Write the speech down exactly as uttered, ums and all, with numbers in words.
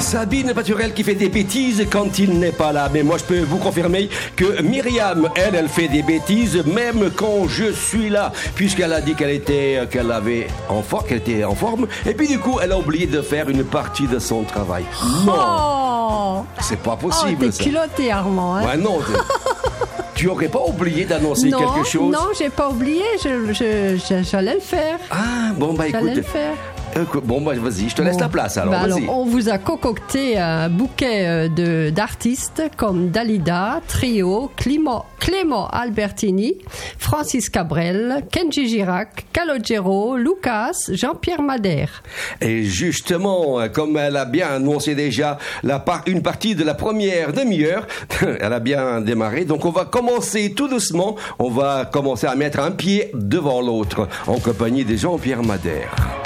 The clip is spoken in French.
Sabine Paturel qui fait des bêtises quand il n'est pas là. Mais moi, je peux vous confirmer que Myriam, elle, elle fait des bêtises même quand je suis là, puisqu'elle a dit qu'elle était, qu'elle avait en forme, qu'elle était en forme, et puis du coup, elle a oublié de faire une partie de son travail. Non, Oh, c'est pas oh possible. t'es ça. culotté, Armand. Hein? Ouais, non. Tu aurais pas oublié d'annoncer non, quelque chose? Non, j'ai pas oublié. Je, je, je- j'allais le faire. Ah, bon, bah J'allais écoute. le faire. écoute, Bon, bah vas-y, je te laisse Bon. la place alors. Bah alors, vas-y. on vous a concocté un bouquet euh, de, d'artistes comme Dalida, Trio, Clément, Clément Albertini, Francis Cabrel, Kenji Girac, Calogero, Lucas, Jean-Pierre Madère. Et justement, comme elle a bien annoncé déjà la par- une partie de la première demi-heure, elle a bien démarré. Donc on va commencer tout doucement. On va commencer à mettre un pied devant l'autre en compagnie de Jean-Pierre Madère.